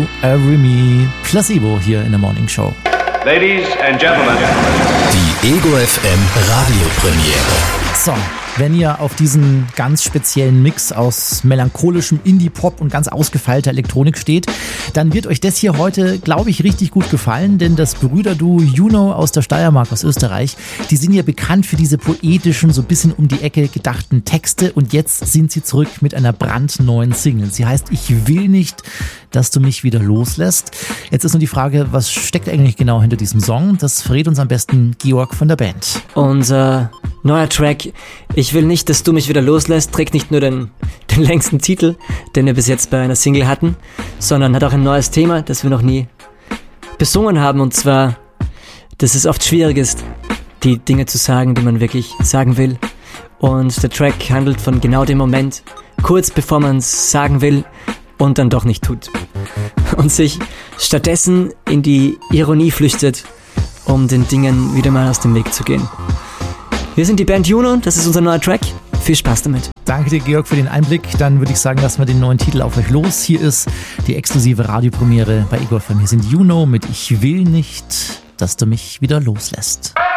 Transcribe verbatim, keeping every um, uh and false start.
Every Me, Placebo hier in der Morning Show. Ladies and Gentlemen. Die Ego F M Radiopremiere. So, wenn ihr auf diesen ganz speziellen Mix aus melancholischem Indie-Pop und ganz ausgefeilter Elektronik steht, dann wird euch das hier heute, glaube ich, richtig gut gefallen, denn das Brüderduo Juno aus der Steiermark, aus Österreich, die sind ja bekannt für diese poetischen, so ein bisschen um die Ecke gedachten Texte und jetzt sind sie zurück mit einer brandneuen Single. Sie heißt Ich will nicht, dass du mich wieder loslässt. Jetzt ist nur die Frage, was steckt eigentlich genau hinter diesem Song? Das verrät uns am besten Georg von der Band. Unser neuer Track Ich will nicht, dass du mich wieder loslässt, trägt nicht nur den, den längsten Titel, den wir bis jetzt bei einer Single hatten, sondern hat auch ein neues Thema, das wir noch nie besungen haben, und zwar, dass es oft schwierig ist, die Dinge zu sagen, die man wirklich sagen will. Und der Track handelt von genau dem Moment, kurz bevor man es sagen will und dann doch nicht tut. Und sich stattdessen in die Ironie flüchtet, um den Dingen wieder mal aus dem Weg zu gehen. Wir sind die Band Juno, das ist unser neuer Track. Viel Spaß damit. Danke dir, Georg, für den Einblick. Dann würde ich sagen, lassen wir den neuen Titel auf euch los. Hier ist die exklusive Radiopremiere bei Ego F M. Hier sind Juno mit Ich will nicht, dass du mich wieder loslässt.